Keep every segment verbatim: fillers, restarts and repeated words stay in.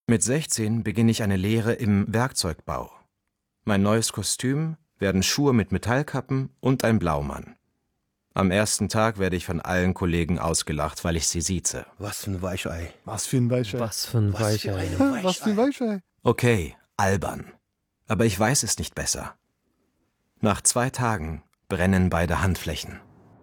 Mit sechzehn beginne ich eine Lehre im Werkzeugbau. Mein neues Kostüm werden Schuhe mit Metallkappen und ein Blaumann. Am ersten Tag werde ich von allen Kollegen ausgelacht, weil ich sie sieze. Was für ein Weichei. Was für ein Weichei. Was für ein Weichei. Was für ein Weichei. Okay, albern. Aber ich weiß es nicht besser. Nach zwei Tagen brennen beide Handflächen.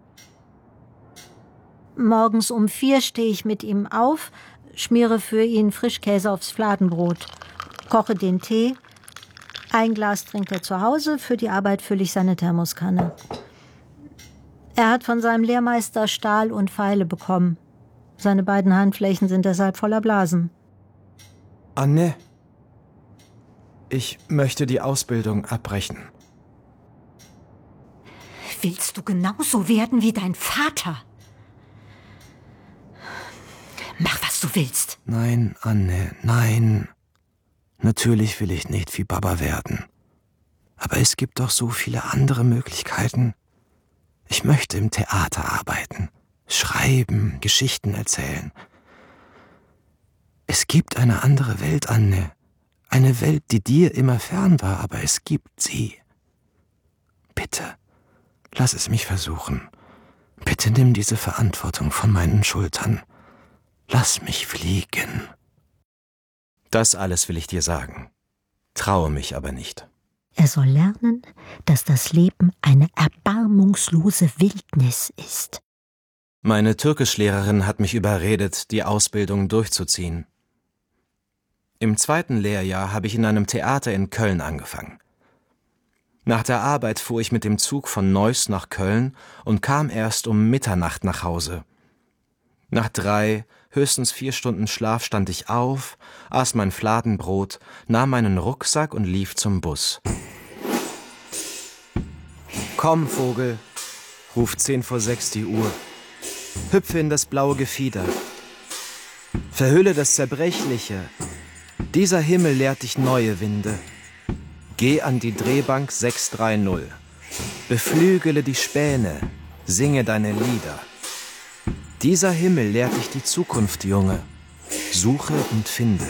Morgens um vier stehe ich mit ihm auf, schmiere für ihn Frischkäse aufs Fladenbrot, koche den Tee. Ein Glas trinkt er zu Hause, für die Arbeit fülle ich seine Thermoskanne. Er hat von seinem Lehrmeister Stahl und Pfeile bekommen. Seine beiden Handflächen sind deshalb voller Blasen. Anne, ich möchte die Ausbildung abbrechen. Willst du genauso werden wie dein Vater? Mach, was du willst. Nein, Anne, nein. Natürlich will ich nicht wie Baba werden. Aber es gibt doch so viele andere Möglichkeiten. Ich möchte im Theater arbeiten, schreiben, Geschichten erzählen. Es gibt eine andere Welt, Anne. Eine Welt, die dir immer fern war, aber es gibt sie. Bitte, lass es mich versuchen. Bitte nimm diese Verantwortung von meinen Schultern. Lass mich fliegen. Das alles will ich dir sagen. Traue mich aber nicht. Er soll lernen, dass das Leben eine erbarmungslose Wildnis ist. Meine Türkischlehrerin hat mich überredet, die Ausbildung durchzuziehen. Im zweiten Lehrjahr habe ich in einem Theater in Köln angefangen. Nach der Arbeit fuhr ich mit dem Zug von Neuss nach Köln und kam erst um Mitternacht nach Hause. Nach drei, höchstens vier Stunden Schlaf stand ich auf, aß mein Fladenbrot, nahm meinen Rucksack und lief zum Bus. »Komm, Vogel«, ruft zehn vor sechs die Uhr. »Hüpfe in das blaue Gefieder. Verhülle das Zerbrechliche. Dieser Himmel lehrt dich neue Winde. Geh an die Drehbank sechs drei null. Beflügele die Späne, singe deine Lieder. Dieser Himmel lehrt dich die Zukunft, Junge. Suche und finde.«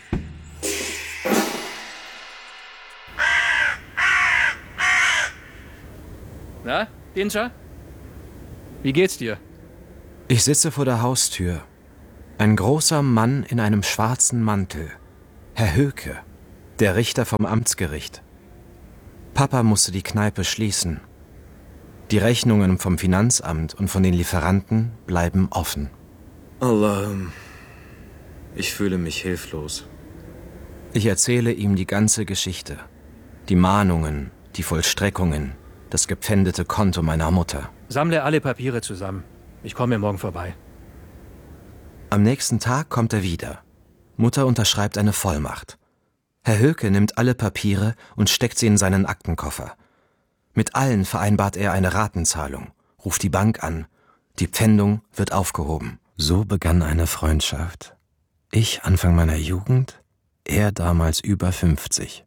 Na, Dinja? Wie geht's dir? Ich sitze vor der Haustür. Ein großer Mann in einem schwarzen Mantel. Herr Höke, der Richter vom Amtsgericht. Papa musste die Kneipe schließen. Die Rechnungen vom Finanzamt und von den Lieferanten bleiben offen. Allah, ich fühle mich hilflos. Ich erzähle ihm die ganze Geschichte. Die Mahnungen, die Vollstreckungen, das gepfändete Konto meiner Mutter. Sammle alle Papiere zusammen. Ich komme morgen vorbei. Am nächsten Tag kommt er wieder. Mutter unterschreibt eine Vollmacht. Herr Höke nimmt alle Papiere und steckt sie in seinen Aktenkoffer. Mit allen vereinbart er eine Ratenzahlung, ruft die Bank an. Die Pfändung wird aufgehoben. So begann eine Freundschaft. Ich Anfang meiner Jugend, er damals über fünfzig.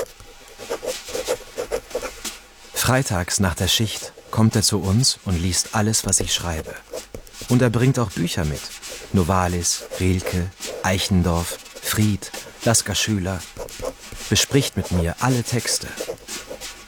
Freitags nach der Schicht kommt er zu uns und liest alles, was ich schreibe. Und er bringt auch Bücher mit. Novalis, Rilke, Eichendorff, Fried, Lasker Schüler. Bespricht mit mir alle Texte.